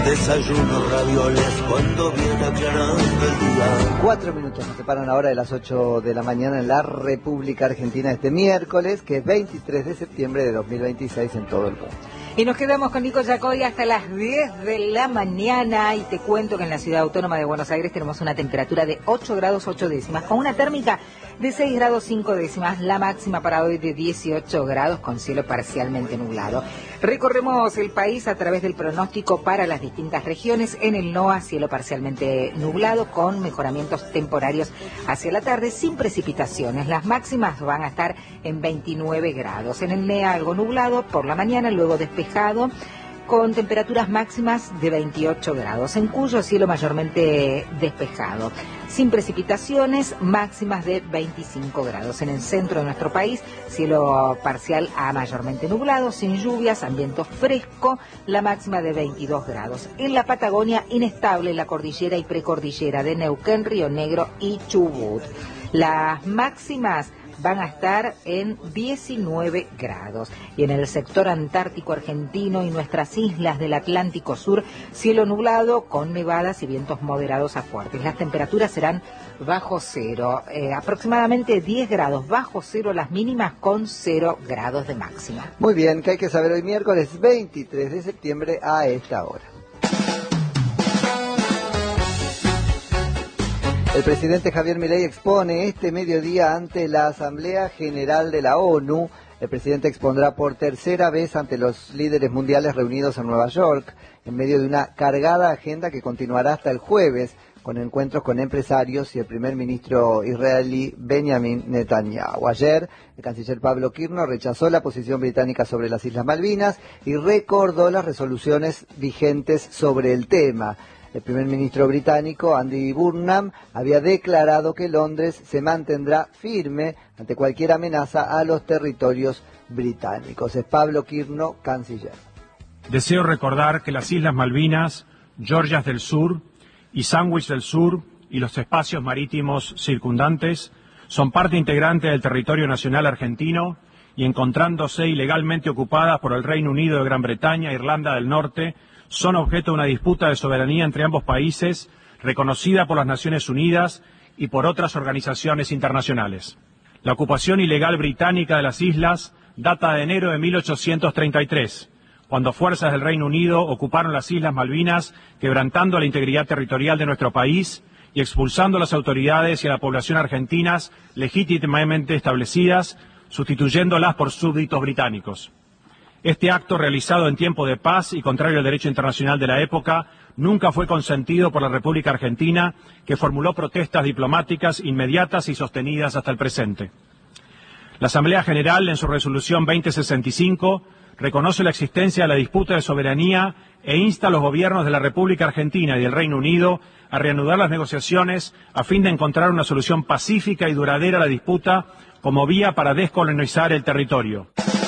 Desayuno ravioles cuando viene aclarando el día. 4 minutos nos separan ahora de las 8 de la mañana en la República Argentina este miércoles, que es 23 de septiembre de 2026 en todo el mundo. Y nos quedamos con Nico Yacoy hasta las 10 de la mañana y te cuento que en la Ciudad Autónoma de Buenos Aires tenemos una temperatura de 8 grados 8 décimas, con una térmica de 6 grados 5 décimas, la máxima para hoy de 18 grados con cielo parcialmente nublado. Recorremos el país a través del pronóstico para las distintas regiones. En el NOA, cielo parcialmente nublado con mejoramientos temporarios hacia la tarde sin precipitaciones. Las máximas van a estar en 29 grados. En el NEA algo nublado por la mañana, luego despejado, con temperaturas máximas de 28 grados. En Cuyo, cielo mayormente despejado, sin precipitaciones, máximas de 25 grados. En el centro de nuestro país, cielo parcial a mayormente nublado, sin lluvias, ambiente fresco, la máxima de 22 grados. En la Patagonia, inestable la cordillera y precordillera de Neuquén, Río Negro y Chubut. Las máximas van a estar en 19 grados. Y en el sector antártico argentino y nuestras islas del Atlántico Sur, cielo nublado con nevadas y vientos moderados a fuertes. Las temperaturas serán bajo cero, aproximadamente 10 grados bajo cero las mínimas, con 0 grados de máxima. Muy bien, ¿qué hay que saber hoy miércoles 23 de septiembre a esta hora? El presidente Javier Milei expone este mediodía ante la Asamblea General de la ONU. El presidente expondrá por tercera vez ante los líderes mundiales reunidos en Nueva York, en medio de una cargada agenda que continuará hasta el jueves, con encuentros con empresarios y el primer ministro israelí Benjamin Netanyahu. Ayer, el canciller Pablo Kirno rechazó la posición británica sobre las Islas Malvinas y recordó las resoluciones vigentes sobre el tema. El primer ministro británico, Andy Burnham, había declarado que Londres se mantendrá firme ante cualquier amenaza a los territorios británicos. Es Pablo Kirno, canciller. Deseo recordar que las Islas Malvinas, Georgias del Sur y Sandwich del Sur y los espacios marítimos circundantes son parte integrante del territorio nacional argentino y, encontrándose ilegalmente ocupadas por el Reino Unido de Gran Bretaña e Irlanda del Norte, son objeto de una disputa de soberanía entre ambos países, reconocida por las Naciones Unidas y por otras organizaciones internacionales. La ocupación ilegal británica de las islas data de enero de 1833, cuando fuerzas del Reino Unido ocuparon las Islas Malvinas, quebrantando la integridad territorial de nuestro país y expulsando a las autoridades y a la población argentinas legítimamente establecidas, sustituyéndolas por súbditos británicos. Este acto, realizado en tiempo de paz y contrario al derecho internacional de la época, nunca fue consentido por la República Argentina, que formuló protestas diplomáticas inmediatas y sostenidas hasta el presente. La Asamblea General, en su resolución 2065, reconoce la existencia de la disputa de soberanía e insta a los gobiernos de la República Argentina y del Reino Unido a reanudar las negociaciones a fin de encontrar una solución pacífica y duradera a la disputa como vía para descolonizar el territorio.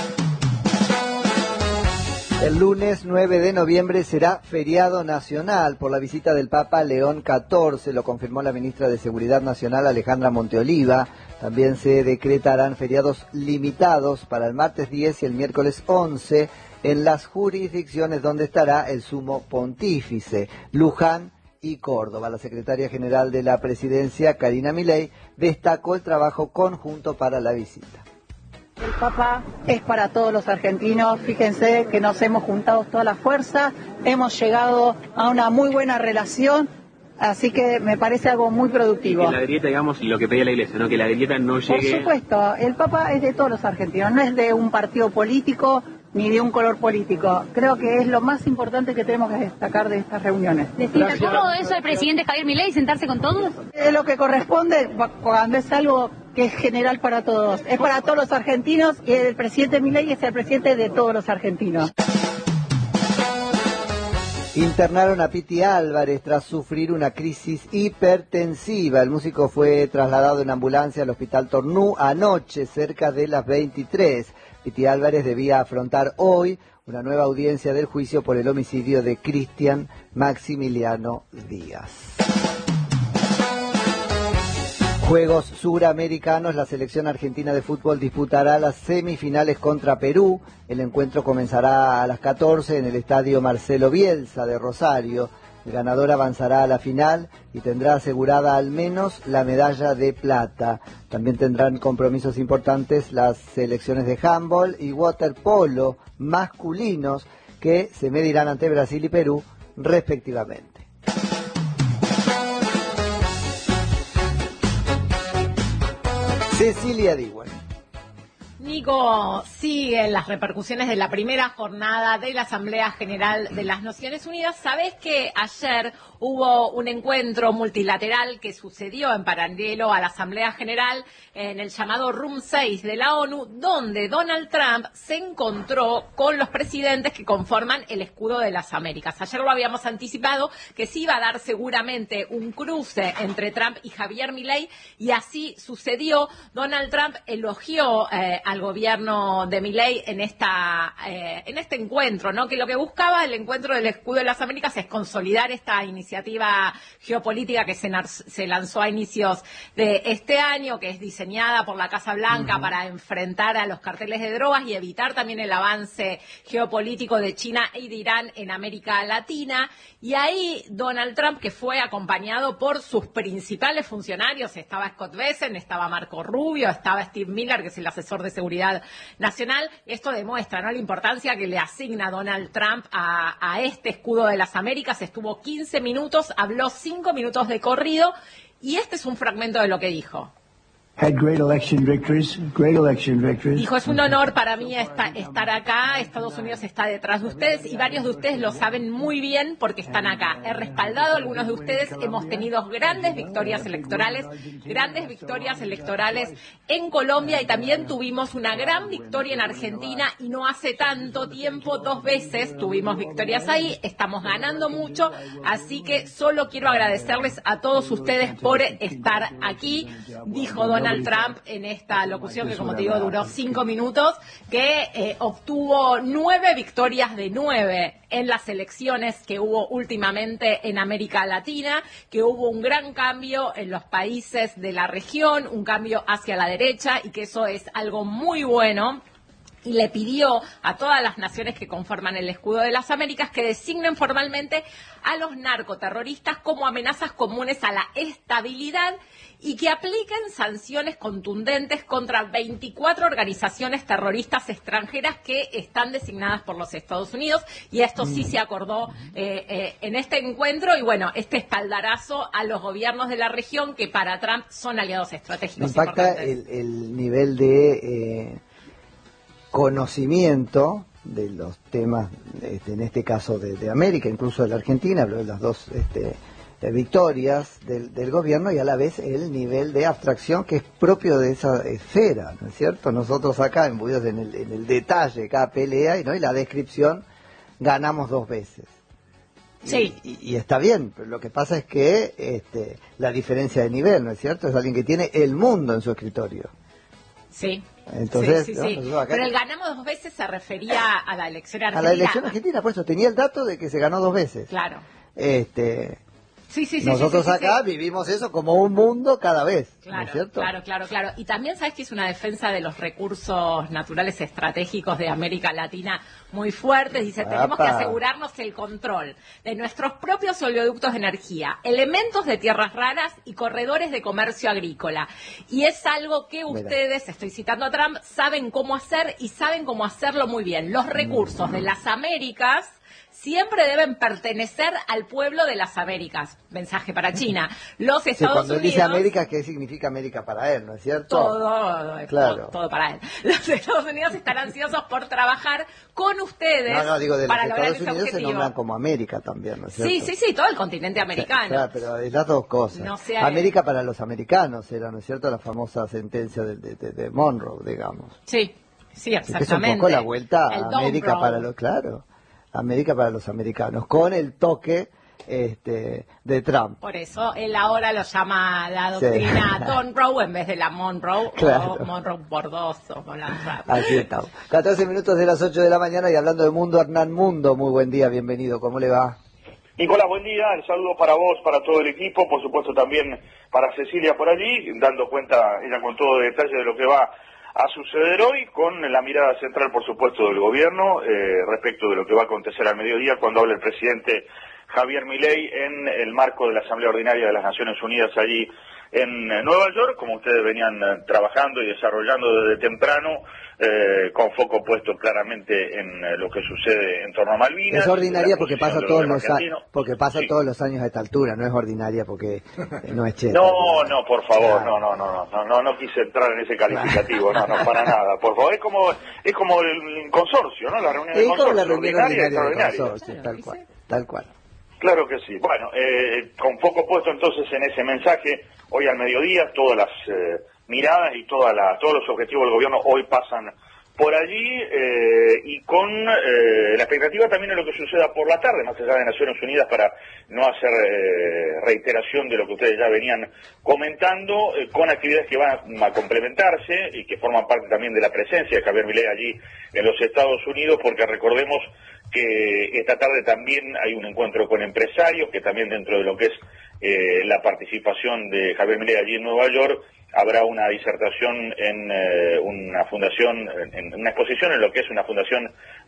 El lunes 9 de noviembre será feriado nacional por la visita del Papa León XIV, lo confirmó la ministra de Seguridad Nacional Alejandra Monteoliva. También se decretarán feriados limitados para el martes 10 y el miércoles 11 en las jurisdicciones donde estará el sumo pontífice, Luján y Córdoba. La secretaria general de la presidencia, Karina Milei, destacó el trabajo conjunto para la visita. El Papa es para todos los argentinos. Fíjense que nos hemos juntado toda la fuerza, hemos llegado a una muy buena relación, así que me parece algo muy productivo. Que la grieta, digamos, lo que pedía la Iglesia, ¿no? Que la grieta no llegue... Por supuesto, el Papa es de todos los argentinos, no es de un partido político ni de un color político. Creo que es lo más importante que tenemos que destacar de estas reuniones. ¿Le sienta cómodo eso del presidente Javier Milei, sentarse con todos? Es lo que corresponde cuando es algo que es general para todos. Es para todos los argentinos y el presidente Milei es el presidente de todos los argentinos. Internaron a Piti Álvarez tras sufrir una crisis hipertensiva. El músico fue trasladado en ambulancia al Hospital Tornú anoche, cerca de las 23. Piti Álvarez debía afrontar hoy una nueva audiencia del juicio por el homicidio de Cristian Maximiliano Díaz. Juegos Suramericanos, la selección argentina de fútbol disputará las semifinales contra Perú. El encuentro comenzará a las 14 en el estadio Marcelo Bielsa de Rosario. El ganador avanzará a la final y tendrá asegurada al menos la medalla de plata. También tendrán compromisos importantes las selecciones de handball y waterpolo masculinos que se medirán ante Brasil y Perú respectivamente. Cecilia Diwan. Nico, siguen las repercusiones de la primera jornada de la Asamblea General de las Naciones Unidas. Sabés que ayer hubo un encuentro multilateral que sucedió en paralelo a la Asamblea General en el llamado Room 6 de la ONU, donde Donald Trump se encontró con los presidentes que conforman el escudo de las Américas. Ayer lo habíamos anticipado que se iba a dar seguramente un cruce entre Trump y Javier Milei, y así sucedió. Donald Trump elogió al gobierno de Milei en este encuentro, ¿no? Que lo que buscaba el encuentro del escudo de las Américas es consolidar esta iniciativa geopolítica que se lanzó a inicios de este año, que es diseñada por la Casa Blanca para enfrentar a los carteles de drogas y evitar también el avance geopolítico de China y de Irán en América Latina. Y ahí Donald Trump, que fue acompañado por sus principales funcionarios, estaba Scott Bessent, estaba Marco Rubio, estaba Steve Miller, que es el asesor de seguridad nacional. Esto demuestra, ¿no?, la importancia que le asigna Donald Trump a este escudo de las Américas. Estuvo 15 minutos, habló 5 minutos de corrido, y este es un fragmento de lo que dijo. Dijo, es un honor para mí estar acá, Estados Unidos está detrás de ustedes y varios de ustedes lo saben muy bien porque están acá. He respaldado a algunos de ustedes, hemos tenido grandes victorias electorales en Colombia, y también tuvimos una gran victoria en Argentina, y no hace tanto tiempo, 2 veces tuvimos victorias ahí, estamos ganando mucho, así que solo quiero agradecerles a todos ustedes por estar aquí, dijo Donald Trump en esta locución que, como te digo, duró 5 minutos, que obtuvo 9 victorias de 9 en las elecciones que hubo últimamente en América Latina, que hubo un gran cambio en los países de la región, un cambio hacia la derecha, y que eso es algo muy bueno. Y le pidió a todas las naciones que conforman el escudo de las Américas que designen formalmente a los narcoterroristas como amenazas comunes a la estabilidad y que apliquen sanciones contundentes contra 24 organizaciones terroristas extranjeras que están designadas por los Estados Unidos. Y esto sí se acordó en este encuentro, y bueno, este espaldarazo a los gobiernos de la región que para Trump son aliados estratégicos. Me impacta el nivel de conocimiento de los temas, en este caso de América, incluso de la Argentina, habló de las dos victorias del gobierno, y a la vez el nivel de abstracción que es propio de esa esfera, ¿no es cierto? Nosotros acá, imbuidos en el detalle, cada pelea, y la descripción, ganamos 2 veces. Sí. Y está bien, pero lo que pasa es que la diferencia de nivel, ¿no es cierto? Es alguien que tiene el mundo en su escritorio. Sí. Entonces, sí. Acá, pero el ganamos 2 veces se refería a la elección argentina. A la elección argentina, por eso tenía el dato de que se ganó 2 veces. Claro. Nosotros acá vivimos eso como un mundo cada vez, claro, ¿no es cierto? Claro. Y también sabes que es una defensa de los recursos naturales estratégicos de América Latina muy fuertes. Dice, tenemos que asegurarnos el control de nuestros propios oleoductos de energía, elementos de tierras raras y corredores de comercio agrícola. Y es algo que ustedes, estoy citando a Trump, saben cómo hacer, y saben cómo hacerlo muy bien. Los recursos de las Américas siempre deben pertenecer al pueblo de las Américas. Mensaje para China. Los Estados cuando Unidos... él dice América, ¿qué significa América para él, no es cierto? Todo para él. Los Estados Unidos están ansiosos por trabajar con ustedes digo, de para los lograr Estados Unidos se nombran como América también, ¿no es cierto? Sí, todo el continente americano. Claro, pero es las dos cosas. No sé, América para los americanos era, ¿no es cierto?, la famosa sentencia de Monroe, digamos. Sí, exactamente. Es un poco la vuelta a América para los... Claro. América para los americanos, con el toque de Trump. Por eso él ahora lo llama la doctrina Monroe en vez de la Monroe, o Monroe Bordoso con la Trump. Así estamos. 14 minutos de las 8 de la mañana, y hablando de mundo, Hernán Mundo, muy buen día, bienvenido, ¿cómo le va? Nicolás, buen día, el saludo para vos, para todo el equipo, por supuesto también para Cecilia por allí, dando cuenta ella con todo detalle de lo que va a suceder hoy, con la mirada central, por supuesto, del gobierno, respecto de lo que va a acontecer al mediodía cuando hable el presidente Javier Milei en el marco de la Asamblea Ordinaria de las Naciones Unidas allí en Nueva York, como ustedes venían trabajando y desarrollando desde temprano, con foco puesto claramente en lo que sucede en torno a Malvinas. Es ordinaria porque pasa todos sí. todos los años a esta altura, no es ordinaria porque no es cheta. No, por favor, no quise entrar en ese calificativo, no, para nada, por favor, es como el consorcio, ¿no? La reunión del consorcio, como la reunión ordinaria extraordinaria. del consorcio, tal cual. Claro que sí. Bueno, con foco puesto entonces en ese mensaje, hoy al mediodía, todas las miradas y todos los objetivos del gobierno hoy pasan por allí, y con la expectativa también de lo que suceda por la tarde, más allá de Naciones Unidas, para no hacer reiteración de lo que ustedes ya venían comentando, con actividades que van a complementarse y que forman parte también de la presencia de Javier Milei allí en los Estados Unidos, porque recordemos que esta tarde también hay un encuentro con empresarios, que también dentro de lo que es la participación de Javier Milei allí en Nueva York, habrá una disertación en una fundación, en una exposición en lo que es una fundación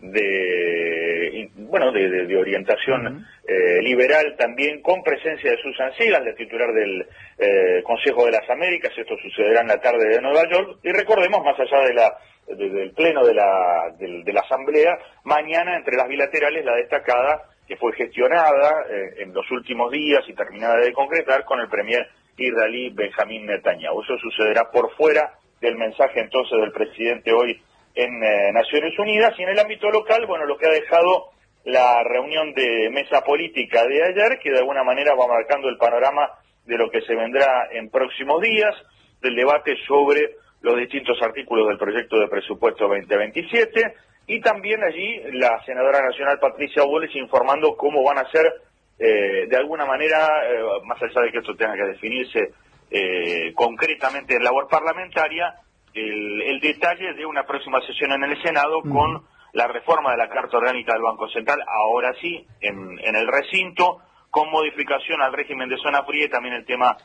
de orientación liberal también, con presencia de Susan Siegel, la titular del Consejo de las Américas. Esto sucederá en la tarde de Nueva York, y recordemos, más allá del pleno de la Asamblea, mañana entre las bilaterales la destacada que fue gestionada en los últimos días y terminada de concretar con el premier israelí Benjamín Netanyahu. Eso sucederá por fuera del mensaje entonces del presidente hoy en Naciones Unidas. Y en el ámbito local, bueno, lo que ha dejado la reunión de mesa política de ayer, que de alguna manera va marcando el panorama de lo que se vendrá en próximos días, del debate sobre los distintos artículos del proyecto de presupuesto 2027, y también allí la senadora nacional Patricia Bullrich informando cómo van a ser, de alguna manera, más allá de que esto tenga que definirse concretamente en labor parlamentaria, el detalle de una próxima sesión en el Senado con la reforma de la Carta Orgánica del Banco Central, ahora sí, en el recinto, con modificación al régimen de zona fría y también el tema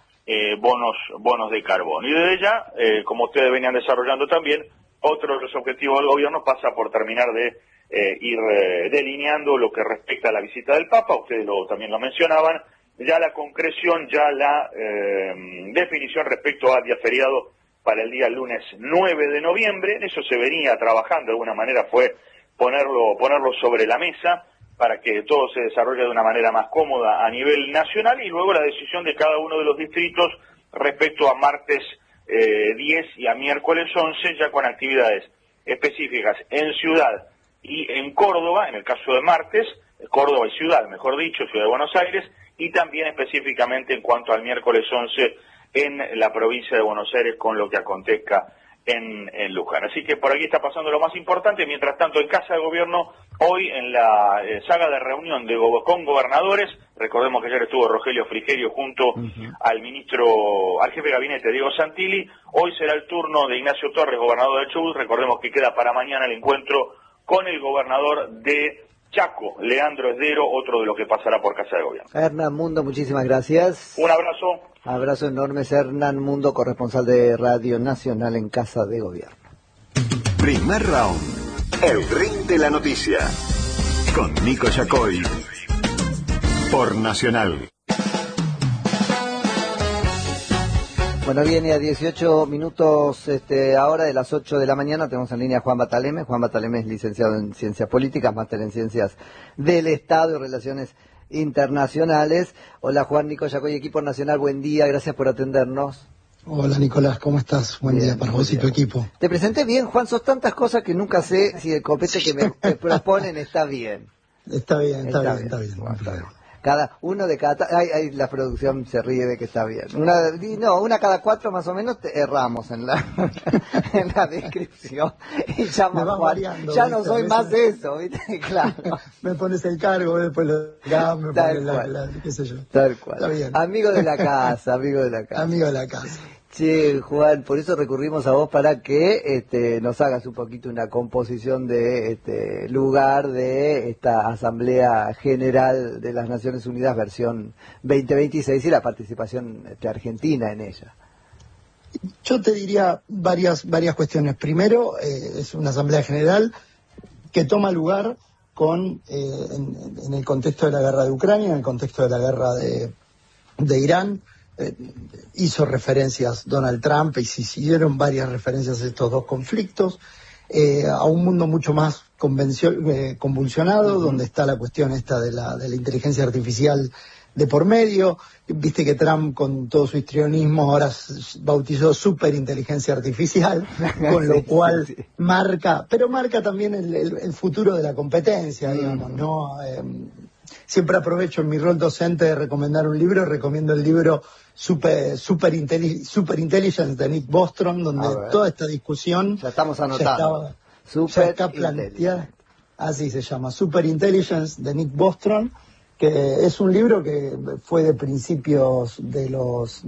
bonos de carbono. Y desde ya, como ustedes venían desarrollando también, otro de los objetivos del gobierno pasa por terminar de ir delineando lo que respecta a la visita del Papa. Ustedes también lo mencionaban, ya la concreción, ya la definición respecto al día feriado para el día lunes 9 de noviembre. En eso se venía trabajando, de alguna manera fue ponerlo sobre la mesa para que todo se desarrolle de una manera más cómoda a nivel nacional, y luego la decisión de cada uno de los distritos respecto a martes 10 y a miércoles 11, ya con actividades específicas en Ciudad y en Córdoba, en el caso de martes, Córdoba y Ciudad, mejor dicho, Ciudad de Buenos Aires, y también específicamente en cuanto al miércoles 11 en la provincia de Buenos Aires, con lo que acontezca en Luján. Así que por aquí está pasando lo más importante. Mientras tanto, en Casa de Gobierno, hoy en la saga de reunión con gobernadores, recordemos que ayer estuvo Rogelio Frigerio junto al jefe de gabinete Diego Santilli. Hoy será el turno de Ignacio Torres, gobernador de Chubut. Recordemos que queda para mañana el encuentro con el gobernador de Chaco, Leandro Esdero, otro de los que pasará por Casa de Gobierno. Hernán Mundo, muchísimas gracias. Un abrazo. Abrazo enorme, Hernán Mundo, corresponsal de Radio Nacional en Casa de Gobierno. Primer round. El ring de la noticia. Con Nico Yacoy. Por Nacional. Bueno, viene a 18 minutos ahora de las 8 de la mañana. Tenemos en línea a Juan Bataleme. Juan Bataleme es licenciado en Ciencias Políticas, máster en Ciencias del Estado y Relaciones Internacionales. Hola Juan, Nico Yacoy, equipo nacional, buen día, gracias por atendernos. Hola Nicolás, ¿cómo estás? Buen día para vos y tu equipo. Te presenté bien, Juan, sos tantas cosas que nunca sé si el copete que me proponen está bien. Está bien. Cada uno de cada... la producción se ríe de que está bien. Una cada 4 más o menos erramos en la en la descripción. Y llama Juan. Variando, ya ¿viste? No soy más de eso, ¿viste? Claro. Me pones el cargo, después me pones qué sé yo. Tal cual. Está bien. Amigo de la casa. Amigo de la casa. Sí, Juan, por eso recurrimos a vos para que nos hagas un poquito una composición de lugar de esta Asamblea General de las Naciones Unidas versión 2026 y la participación argentina en ella. Yo te diría varias cuestiones. Primero, es una Asamblea General que toma lugar en el contexto de la guerra de Ucrania, en el contexto de la guerra de Irán. Hizo referencias Donald Trump y se siguieron varias referencias a estos dos conflictos, a un mundo mucho más convulsionado, donde está la cuestión esta de la inteligencia artificial de por medio. Viste que Trump, con todo su histrionismo, ahora bautizó superinteligencia artificial, con lo cual marca también el futuro de la competencia, digamos, ¿no? Siempre aprovecho en mi rol docente de recomendar un libro, recomiendo el libro Super Intelligence de Nick Bostrom, donde toda esta discusión ya estamos anotando. Ya está planteada. Así se llama, Super Intelligence de Nick Bostrom, que es un libro que fue de principios de los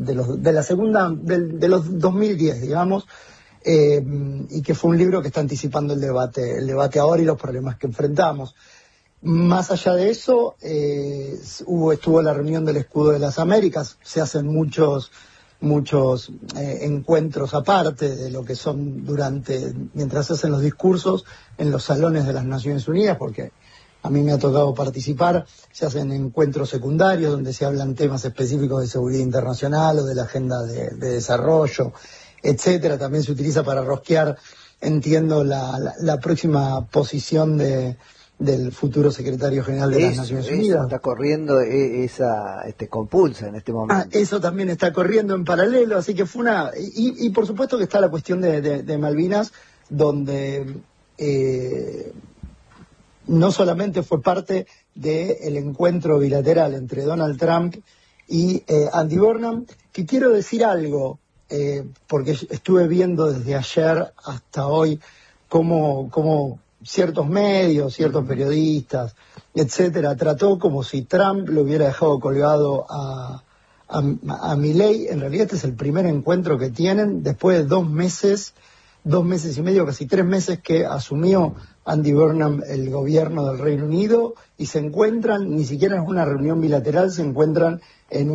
2010, digamos, y que fue un libro que está anticipando el debate ahora y los problemas que enfrentamos. Más allá de eso, estuvo la reunión del Escudo de las Américas. Se hacen muchos encuentros aparte de lo que son mientras se hacen los discursos en los salones de las Naciones Unidas, porque a mí me ha tocado participar. Se hacen encuentros secundarios donde se hablan temas específicos de seguridad internacional o de la agenda de desarrollo, etcétera. También se utiliza para rosquear, entiendo, la próxima posición del futuro secretario general de las Naciones Unidas. Está corriendo esa compulsa en este momento. Eso también está corriendo en paralelo, así que fue y por supuesto que está la cuestión de Malvinas, donde no solamente fue parte del encuentro bilateral entre Donald Trump y Andy Burnham, que quiero decir algo, porque estuve viendo desde ayer hasta hoy cómo ciertos medios, ciertos periodistas, etcétera, trató como si Trump lo hubiera dejado colgado a Milei. En realidad este es el primer encuentro que tienen después de 2 meses y medio, casi 3 meses que asumió Andy Burnham el gobierno del Reino Unido, y se encuentran, ni siquiera en una reunión bilateral, se encuentran en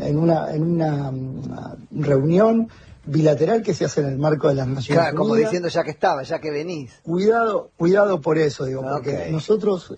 una reunión bilateral que se hace en el marco de las Naciones Unidas. Como diciendo, ya que venís. Cuidado por eso, digo, porque nosotros,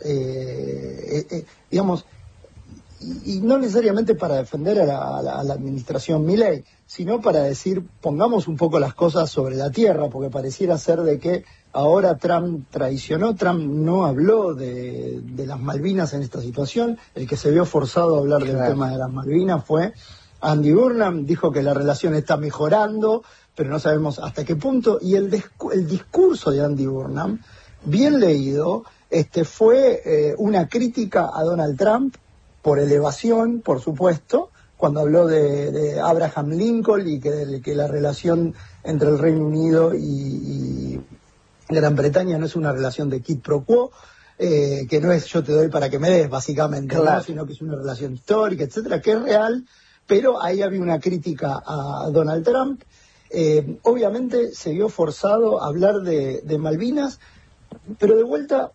digamos, y no necesariamente para defender a la administración Milei, sino para decir, pongamos un poco las cosas sobre la tierra, porque pareciera ser de que ahora Trump traicionó. Trump no habló de las Malvinas en esta situación. El que se vio forzado a hablar del tema de las Malvinas fue Andy Burnham. Dijo que la relación está mejorando, pero no sabemos hasta qué punto. Y el discurso de Andy Burnham, bien leído, fue una crítica a Donald Trump, por elevación, por supuesto, cuando habló de Abraham Lincoln y que la relación entre el Reino Unido y Gran Bretaña no es una relación de quid pro quo, que no es yo te doy para que me des, básicamente, ¿no? Sino que es una relación histórica, etcétera, que es real, pero ahí había una crítica a Donald Trump. Obviamente se vio forzado a hablar de Malvinas, pero de vuelta,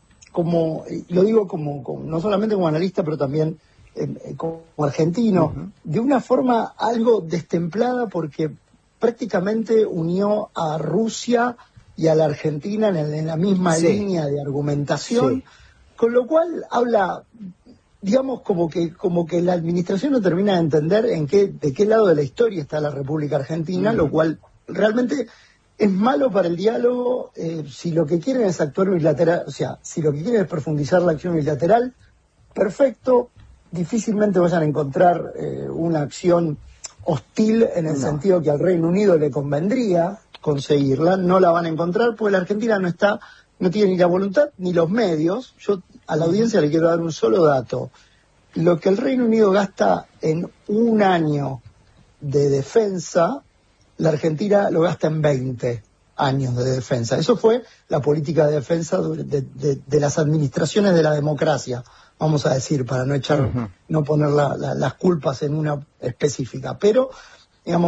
lo digo no solamente como analista, pero también como argentino, de una forma algo destemplada, porque prácticamente unió a Rusia y a la Argentina en la misma línea de argumentación, con lo cual habla, digamos, como que la administración no termina de entender de qué lado de la historia está la República Argentina, lo cual realmente es malo para el diálogo. Si lo que quieren es actuar bilateral, o sea, si lo que quieren es profundizar la acción bilateral, perfecto, difícilmente vayan a encontrar una acción hostil en el sentido que al Reino Unido le convendría conseguirla. No la van a encontrar porque la Argentina no tiene ni la voluntad ni los medios. Yo a la audiencia le quiero dar un solo dato. Lo que el Reino Unido gasta en un año de defensa, la Argentina lo gasta en 20 años de defensa. Eso fue la política de defensa de las administraciones de la democracia, vamos a decir, para no poner las culpas en una específica. Pero, digamos,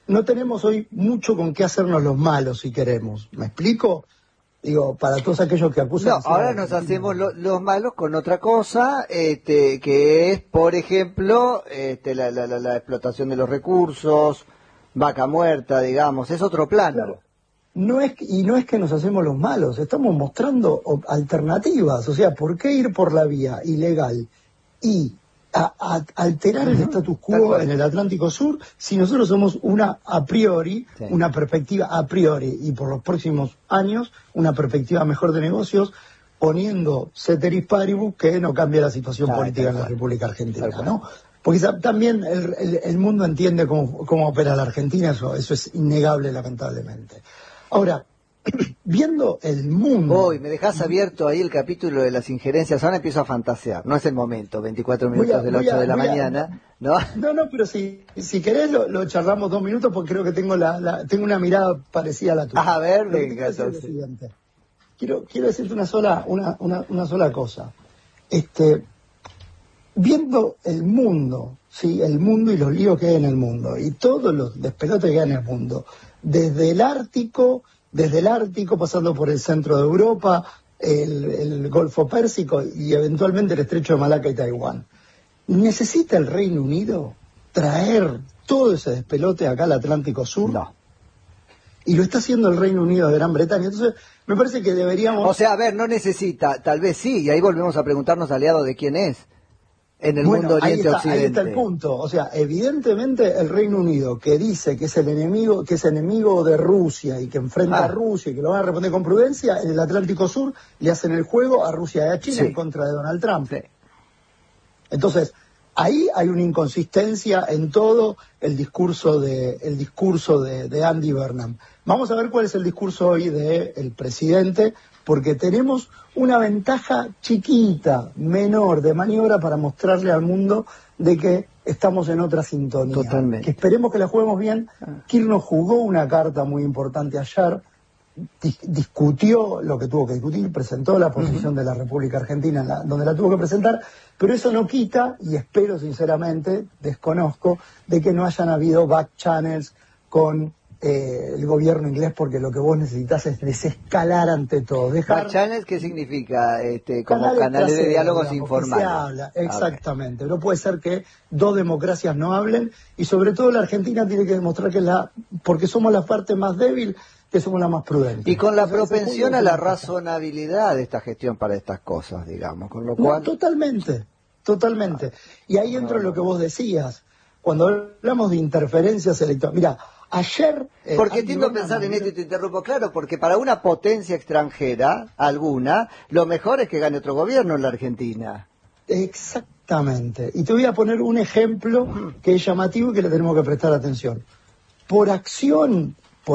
no tenemos hoy mucho con qué hacernos los malos si queremos. ¿Me explico? Digo, para todos aquellos que acusan... No, ahora nos hacemos los malos con otra cosa, que es, por ejemplo, la explotación de los recursos, vaca muerta, digamos, es otro plano. Claro. No es que nos hacemos los malos, estamos mostrando alternativas. O sea, ¿por qué ir por la vía ilegal y alterar el status quo en el Atlántico Sur si nosotros somos una perspectiva a priori y por los próximos años una perspectiva mejor de negocios, poniendo ceteris paribus que no cambia la situación política en la República Argentina, ¿no? Porque también el mundo entiende cómo opera la Argentina, eso es innegable, lamentablemente. Ahora, viendo el mundo... Hoy me dejas abierto ahí el capítulo de las injerencias, ahora empiezo a fantasear, no es el momento, 24 minutos del 8 de la mañana, ¿no? No, pero si querés lo charlamos 2 minutos porque creo que tengo una mirada parecida a la tuya. A ver, venga, entonces. Quiero decirte una sola cosa. Viendo el mundo, ¿sí? El mundo y los líos que hay en el mundo, y todos los despelotes que hay en el mundo, desde el Ártico, pasando por el centro de Europa, el Golfo Pérsico y eventualmente el Estrecho de Malaca y Taiwán. ¿Necesita el Reino Unido traer todo ese despelote acá al Atlántico Sur? No. Y lo está haciendo el Reino Unido de Gran Bretaña. Entonces, me parece que deberíamos... O sea, a ver, no necesita, tal vez sí, y ahí volvemos a preguntarnos aliado de quién es. En el mundo Oriente-Occidente. Ahí está el punto. O sea, evidentemente el Reino Unido, que dice que es el enemigo, que es enemigo de Rusia y que enfrenta a Rusia y que lo van a responder con prudencia, en el Atlántico Sur le hacen el juego a Rusia y a China en contra de Donald Trump. Sí. Entonces, ahí hay una inconsistencia en todo el discurso de Andy Burnham. Vamos a ver cuál es el discurso hoy del presidente, porque tenemos una ventaja chiquita, menor, de maniobra para mostrarle al mundo de que estamos en otra sintonía. Totalmente. Que esperemos que la juguemos bien. Kirchner jugó una carta muy importante ayer, discutió lo que tuvo que discutir, presentó la posición de la República Argentina donde la tuvo que presentar, pero eso no quita, y espero sinceramente, desconozco, de que no hayan habido back channels con el gobierno inglés, porque lo que vos necesitas es desescalar ante todo. ¿Back channels qué significa? Como canales de diálogos informales. Exactamente. No puede ser que dos democracias no hablen, y sobre todo la Argentina tiene que demostrar que porque somos la parte más débil, que somos la más prudente. Y con la propensión a la razonabilidad de esta gestión para estas cosas, digamos, con lo cual... No, totalmente. Y ahí entra lo que vos decías, cuando hablamos de interferencias electorales. Mira, ayer... Porque tiendo a pensar en esto y te interrumpo, claro, porque para una potencia extranjera, alguna, lo mejor es que gane otro gobierno en la Argentina. Exactamente. Y te voy a poner un ejemplo que es llamativo y que le tenemos que prestar atención. Por acción,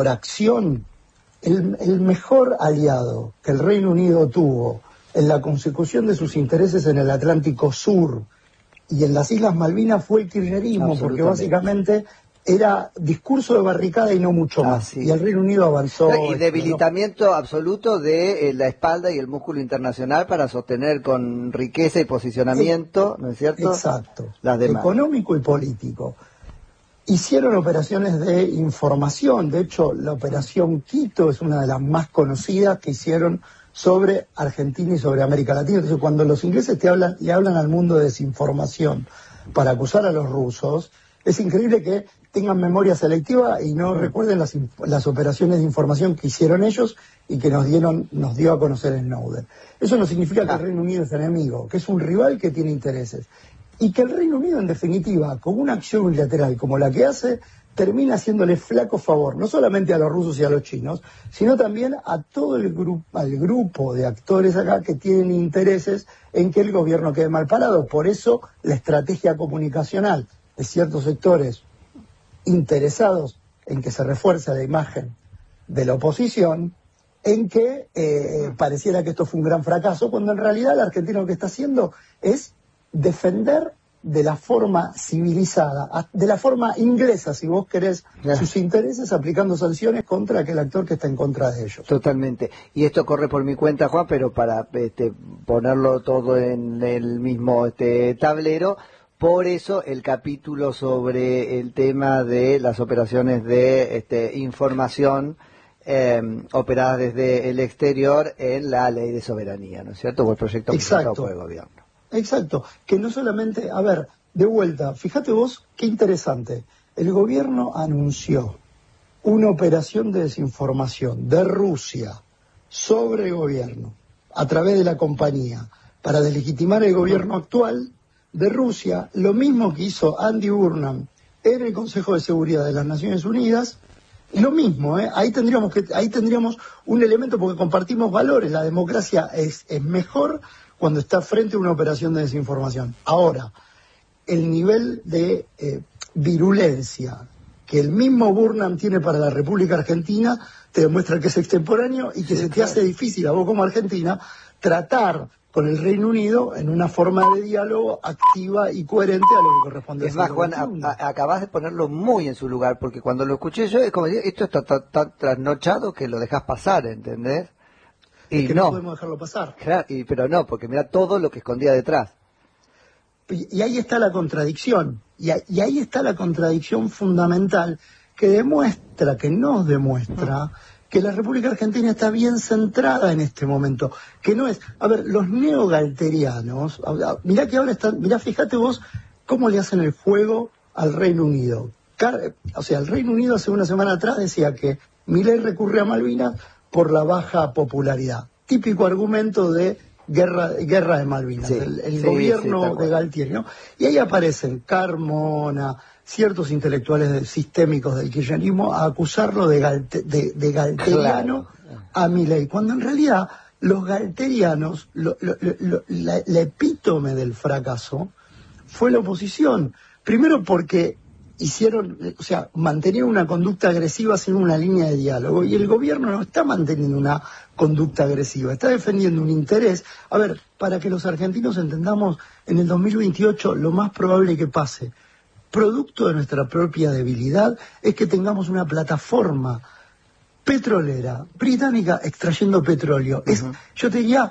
el mejor aliado que el Reino Unido tuvo en la consecución de sus intereses en el Atlántico Sur y en las Islas Malvinas fue el kirchnerismo, porque básicamente era discurso de barricada y no mucho más. Y el Reino Unido avanzó. Y debilitamiento absoluto de la espalda y el músculo internacional para sostener con riqueza y posicionamiento, ¿no es cierto? Exacto. Las demás. Económico y político. Hicieron operaciones de información. De hecho, la operación Quito es una de las más conocidas que hicieron sobre Argentina y sobre América Latina. Entonces, cuando los ingleses le hablan al mundo de desinformación para acusar a los rusos, es increíble que tengan memoria selectiva y no recuerden las operaciones de información que hicieron ellos y que nos dio a conocer Snowden. Eso no significa que el Reino Unido es enemigo, que es un rival que tiene intereses. Y que el Reino Unido, en definitiva, con una acción unilateral como la que hace, termina haciéndole flaco favor, no solamente a los rusos y a los chinos, sino también a todo al grupo de actores acá que tienen intereses en que el gobierno quede mal parado. Por eso la estrategia comunicacional de ciertos sectores interesados en que se refuerce la imagen de la oposición, en que pareciera que esto fue un gran fracaso, cuando en realidad la Argentina lo que está haciendo es defender de la forma civilizada, de la forma inglesa, si vos querés, sus intereses, aplicando sanciones contra aquel actor que está en contra de ellos. Totalmente. Y esto corre por mi cuenta, Juan, pero para ponerlo todo en el mismo tablero, Por eso el capítulo sobre el tema de las operaciones de información operadas desde el exterior en la ley de soberanía, ¿no es cierto? O el proyecto presentado por el gobierno. Exacto, que no solamente, a ver, de vuelta, fíjate vos qué interesante, el gobierno anunció una operación de desinformación de Rusia sobre el gobierno a través de la compañía para deslegitimar el gobierno actual de Rusia, lo mismo que hizo Andy Burnham en el Consejo de Seguridad de las Naciones Unidas. Lo mismo, ahí tendríamos un elemento porque compartimos valores. La democracia es mejor cuando está frente a una operación de desinformación. Ahora, el nivel de virulencia que el mismo Burnham tiene para la República Argentina te demuestra que es extemporáneo y que se te hace difícil a vos como Argentina tratar con el Reino Unido en una forma de diálogo activa y coherente a lo que corresponde. Es más, Juan, acabas de ponerlo muy en su lugar, porque cuando lo escuché yo, es como decir, esto está tan trasnochado que lo dejas pasar, ¿entendés? Y es que no podemos dejarlo pasar. Claro, pero no, porque mira todo lo que escondía detrás. Y ahí está la contradicción, y ahí está la contradicción fundamental que nos demuestra que la República Argentina está bien centrada en este momento, que no es, a ver, los neogalterianos, mirá que ahora están, fíjate vos cómo le hacen el juego al Reino Unido. O sea, el Reino Unido hace una semana atrás decía que Milei recurre a Malvinas por la baja popularidad. Típico argumento de guerra de Malvinas, el gobierno de Galtieri, ¿no? Y ahí aparecen Carmona, ciertos intelectuales sistémicos del kirchnerismo a acusarlo de galteriano a Milei, cuando en realidad los galterianos, la epítome del fracaso fue la oposición. Primero porque mantenían una conducta agresiva sin una línea de diálogo, y el gobierno no está manteniendo una conducta agresiva, está defendiendo un interés. A ver, para que los argentinos entendamos, en el 2028 lo más probable que pase, producto de nuestra propia debilidad, es que tengamos una plataforma petrolera británica extrayendo petróleo. Yo te diría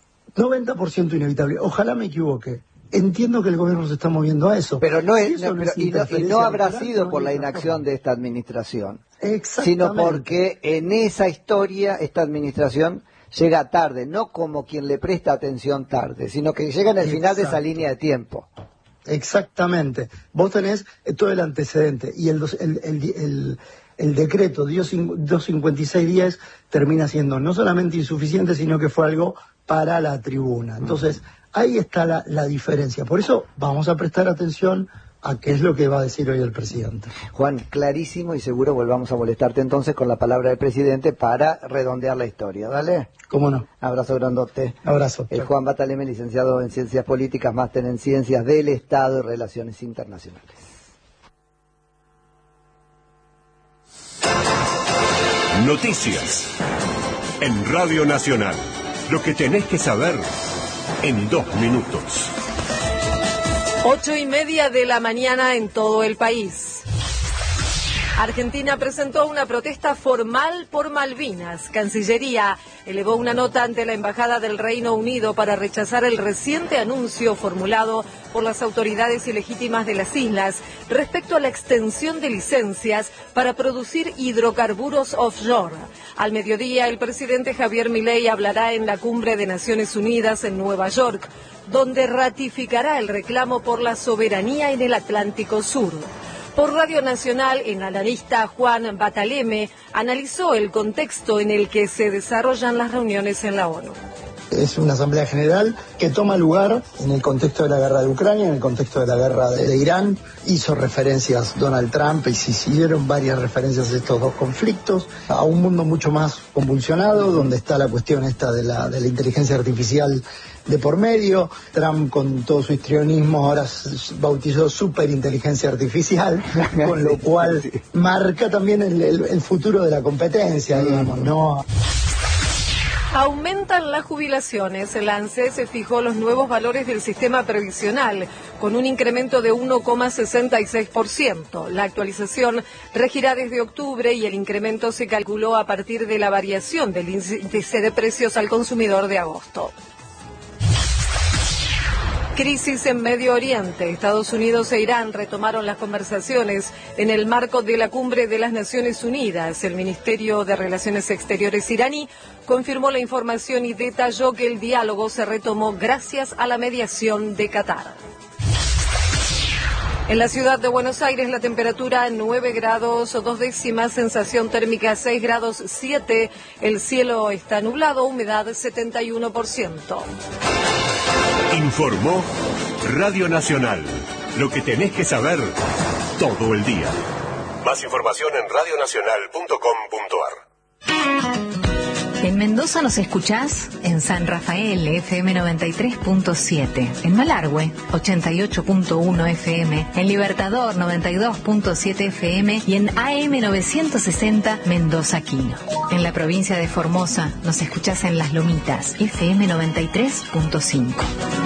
90% inevitable. Ojalá me equivoque. Entiendo que el gobierno se está moviendo a eso. Pero no habrá sido por la inacción de esta administración, sino porque en esa historia esta administración llega tarde, no como quien le presta atención tarde, sino que llega en el final de esa línea de tiempo. Exactamente. Vos tenés todo el antecedente y el decreto 25610 termina siendo no solamente insuficiente, sino que fue algo para la tribuna. Entonces, ahí está la diferencia. Por eso vamos a prestar atención a qué es lo que va a decir hoy el presidente. Juan, clarísimo, y seguro volvamos a molestarte entonces con la palabra del presidente para redondear la historia. ¿Dale? ¿Cómo no? Abrazo grandote. Abrazo. Juan Bataleme, licenciado en Ciencias Políticas, máster en Ciencias del Estado y Relaciones Internacionales. Noticias en Radio Nacional. Lo que tenés que saber en 2 minutos. 8:30 de la mañana en todo el país. Argentina presentó una protesta formal por Malvinas. Cancillería elevó una nota ante la Embajada del Reino Unido para rechazar el reciente anuncio formulado por las autoridades ilegítimas de las islas respecto a la extensión de licencias para producir hidrocarburos offshore. Al mediodía, el presidente Javier Milei hablará en la Cumbre de Naciones Unidas en Nueva York, donde ratificará el reclamo por la soberanía en el Atlántico Sur. Por Radio Nacional, el analista Juan Bataleme analizó el contexto en el que se desarrollan las reuniones en la ONU. Es una asamblea general que toma lugar en el contexto de la guerra de Ucrania, en el contexto de la guerra de Irán. Hizo referencias Donald Trump y se hicieron varias referencias a estos dos conflictos, a un mundo mucho más convulsionado, donde está la cuestión esta de la inteligencia artificial de por medio. Trump, con todo su histrionismo, ahora bautizó superinteligencia artificial, con lo cual marca también el futuro de la competencia, digamos, ¿no? Aumentan las jubilaciones. El ANSES fijó los nuevos valores del sistema previsional con un incremento de 1,66%. La actualización regirá desde octubre y el incremento se calculó a partir de la variación del índice de precios al consumidor de agosto. Crisis en Medio Oriente. Estados Unidos e Irán retomaron las conversaciones en el marco de la cumbre de las Naciones Unidas. El Ministerio de Relaciones Exteriores iraní confirmó la información y detalló que el diálogo se retomó gracias a la mediación de Qatar. En la ciudad de Buenos Aires la temperatura 9 grados 2 décimas, sensación térmica 6 grados 7, el cielo está nublado, humedad 71%. Informó Radio Nacional, lo que tenés que saber todo el día. Más información en radionacional.com.ar. En Mendoza nos escuchás en San Rafael, FM 93.7, en Malargüe, 88.1 FM, en Libertador, 92.7 FM y en AM 960, Mendoza Quino. En la provincia de Formosa nos escuchás en Las Lomitas, FM 93.5.